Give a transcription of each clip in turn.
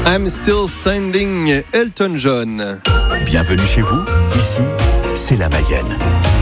I'm Still Standing, Elton John. Bienvenue chez vous, ici, c'est la Mayenne.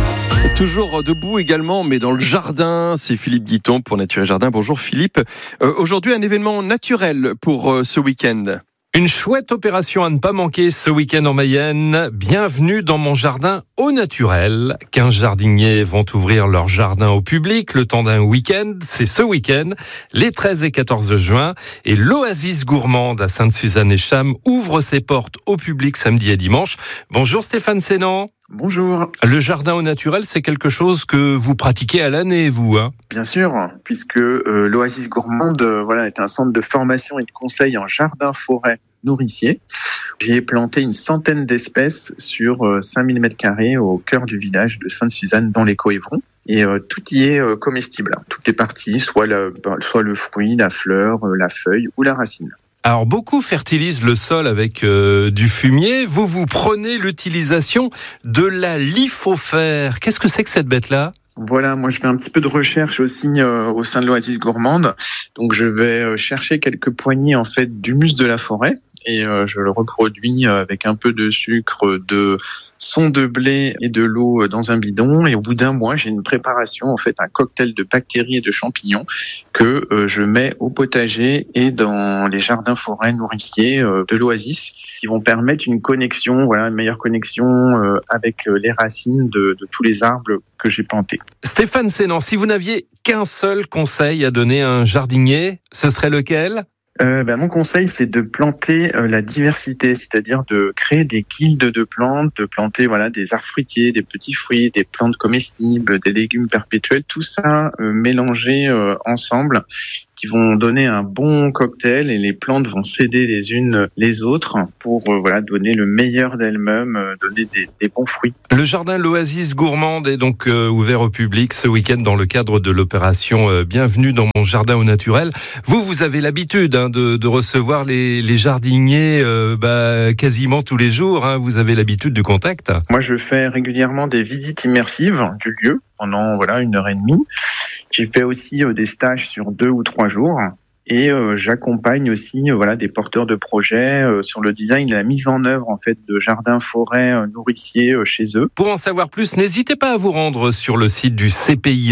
Toujours debout également, mais dans le jardin, c'est Philippe Guiton pour Nature et Jardin. Bonjour Philippe. Aujourd'hui, un événement naturel pour ce week-end. Une chouette opération à ne pas manquer ce week-end en Mayenne. Bienvenue dans mon jardin au naturel. 15 jardiniers vont ouvrir leur jardin au public le temps d'un week-end. C'est ce week-end, les 13 et 14 juin. Et l'Oasis Gourmande à Sainte-Suzanne-et-Cham ouvre ses portes au public samedi et dimanche. Bonjour Stéphane Sénan. Bonjour. Le jardin au naturel, c'est quelque chose que vous pratiquez à l'année, vous, hein ? Bien sûr, puisque l'Oasis Gourmande est un centre de formation et de conseil en jardin-forêt nourricier. J'y ai planté une centaine d'espèces sur 5000 m² au cœur du village de Sainte-Suzanne dans les Coévrons. Et tout y est comestible, toutes les parties, soit le fruit, la fleur, la feuille ou la racine. Alors, beaucoup fertilisent le sol avec du fumier. Vous prenez l'utilisation de la lithofère. Qu'est-ce que c'est que cette bête-là ? Voilà, moi je fais un petit peu de recherche aussi au sein de l'Oasis Gourmande. Donc je vais chercher quelques poignées en fait d'humus de la forêt et je le reproduis avec un peu de sucre, de son de blé et de l'eau dans un bidon. Et au bout d'un mois, j'ai une préparation, en fait, un cocktail de bactéries et de champignons que je mets au potager et dans les jardins forêts nourriciers de l'Oasis, qui vont permettre une connexion, une meilleure connexion avec les racines de tous les arbres que j'ai plantés. Stéphane Sénan, si vous n'aviez qu'un seul conseil à donner à un jardinier, ce serait lequel ? Mon conseil, c'est de planter la diversité, c'est-à-dire de créer des guildes de plantes, de planter des arbres fruitiers, des petits fruits, des plantes comestibles, des légumes perpétuels, tout ça mélangé ensemble, qui vont donner un bon cocktail et les plantes vont s'aider les unes les autres pour donner le meilleur d'elles-mêmes, donner des bons fruits. Le jardin L'Oasis Gourmande est donc ouvert au public ce week-end dans le cadre de l'opération Bienvenue dans mon jardin au naturel. Vous avez l'habitude de recevoir les jardiniers quasiment tous les jours. Vous avez l'habitude du contact. Moi, je fais régulièrement des visites immersives du lieu pendant 1h30. J'ai fait aussi des stages sur 2 ou 3 jours. Et j'accompagne aussi des porteurs de projets sur le design et la mise en œuvre en fait de jardins forêts nourriciers chez eux. Pour en savoir plus, n'hésitez pas à vous rendre sur le site du CPIE,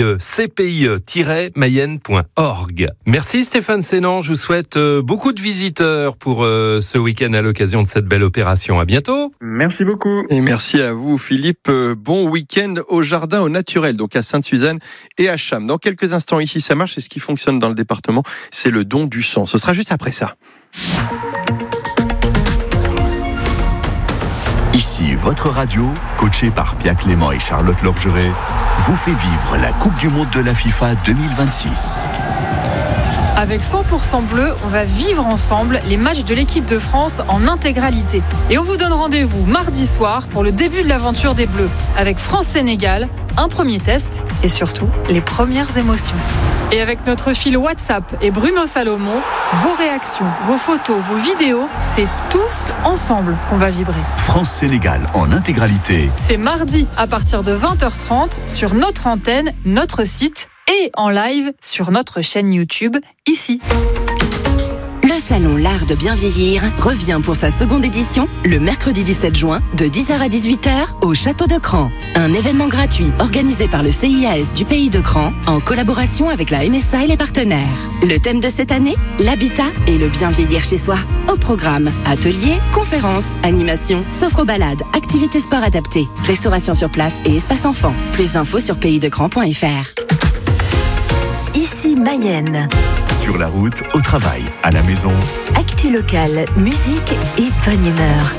cpi-mayenne.org. Merci Stéphane Sénan, je vous souhaite beaucoup de visiteurs pour ce week-end à l'occasion de cette belle opération. À bientôt. Merci beaucoup. Et merci à vous Philippe. Bon week-end au jardin au naturel, donc à Sainte-Suzanne et à Cham. Dans quelques instants ici, ça marche et ce qui fonctionne dans le département, c'est le don du sang. Ce sera juste après ça. Ici, votre radio, coachée par Pia Clément et Charlotte Lorgeret, vous fait vivre la Coupe du Monde de la FIFA 2026. Avec 100% bleu, on va vivre ensemble les matchs de l'équipe de France en intégralité. Et on vous donne rendez-vous mardi soir pour le début de l'aventure des Bleus, avec France-Sénégal, un premier test et surtout les premières émotions. Et avec notre fil WhatsApp et Bruno Salomon, vos réactions, vos photos, vos vidéos, c'est tous ensemble qu'on va vibrer. France-Sénégal en intégralité. C'est mardi à partir de 20h30 sur notre antenne, notre site et en live sur notre chaîne YouTube, ici. Le salon L'Art de bien vieillir revient pour sa seconde édition le mercredi 17 juin de 10h à 18h au Château de Cran. Un événement gratuit organisé par le CIAS du pays de Cran en collaboration avec la MSA et les partenaires. Le thème de cette année, l'habitat et le bien vieillir chez soi. Au programme, ateliers, conférences, animations, sophro-balades, activités sport adaptées, restauration sur place et espace enfant. Plus d'infos sur paysdecran.fr. Ici Mayenne. Sur la route, au travail, à la maison. Actu locale, musique et bonne humeur.